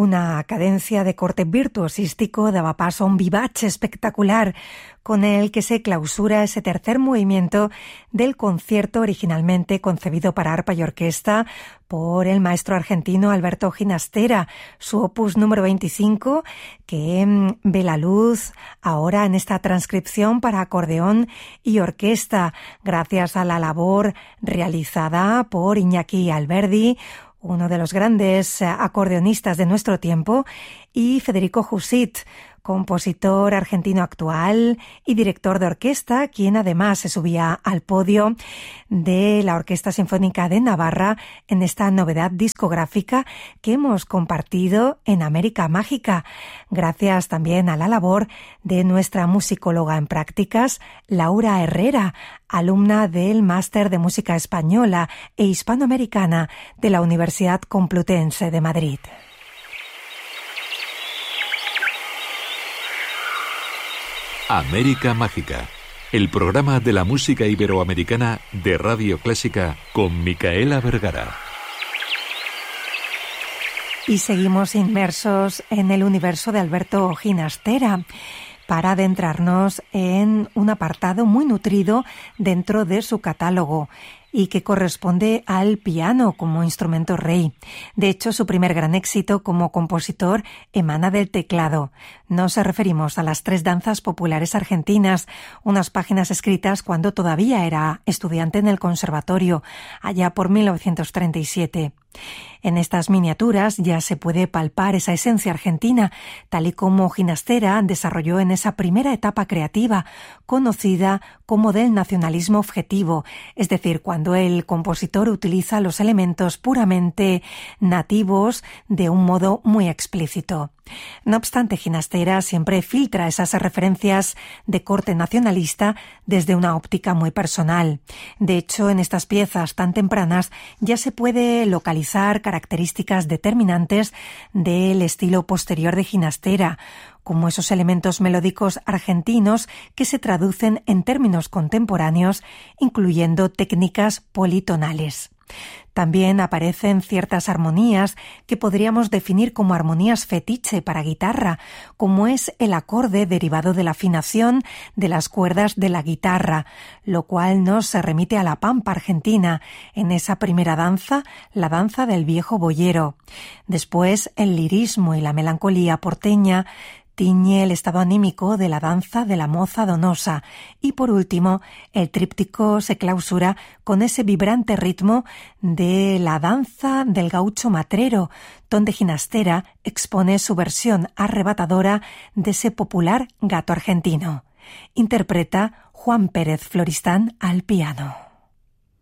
Una cadencia de corte virtuosístico daba paso a un vivace espectacular con el que se clausura ese tercer movimiento del concierto originalmente concebido para arpa y orquesta por el maestro argentino Alberto Ginastera, su opus número 25, que ve la luz ahora en esta transcripción para acordeón y orquesta, gracias a la labor realizada por Iñaki Alberdi, uno de los grandes acordeonistas de nuestro tiempo, y Federico Jusit, compositor argentino actual y director de orquesta, quien además se subía al podio de la Orquesta Sinfónica de Navarra en esta novedad discográfica que hemos compartido en América Mágica, gracias también a la labor de nuestra musicóloga en prácticas, Laura Herrera, alumna del Máster de Música Española e Hispanoamericana de la Universidad Complutense de Madrid. América Mágica, el programa de la música iberoamericana de Radio Clásica con Micaela Vergara. Y seguimos inmersos en el universo de Alberto Ginastera para adentrarnos en un apartado muy nutrido dentro de su catálogo y que corresponde al piano como instrumento rey. De hecho, su primer gran éxito como compositor emana del teclado. Nos referimos a las 3 danzas populares argentinas, unas páginas escritas cuando todavía era estudiante en el conservatorio, allá por 1937. En estas miniaturas ya se puede palpar esa esencia argentina, tal y como Ginastera desarrolló en esa primera etapa creativa, conocida como del nacionalismo objetivo, es decir, cuando el compositor utiliza los elementos puramente nativos de un modo muy explícito. No obstante, Ginastera siempre filtra esas referencias de corte nacionalista desde una óptica muy personal. De hecho, en estas piezas tan tempranas ya se puede localizar características determinantes del estilo posterior de Ginastera, como esos elementos melódicos argentinos que se traducen en términos contemporáneos, incluyendo técnicas politonales. También aparecen ciertas armonías que podríamos definir como armonías fetiche para guitarra, como es el acorde derivado de la afinación de las cuerdas de la guitarra, lo cual nos remite a la pampa argentina, en esa primera danza, la danza del viejo boyero. Después, el lirismo y la melancolía porteña tiñe el estado anímico de la danza de la moza donosa y, por último, el tríptico se clausura con ese vibrante ritmo de la danza del gaucho matrero, donde Ginastera expone su versión arrebatadora de ese popular gato argentino. Interpreta Juan Pérez Floristán al piano.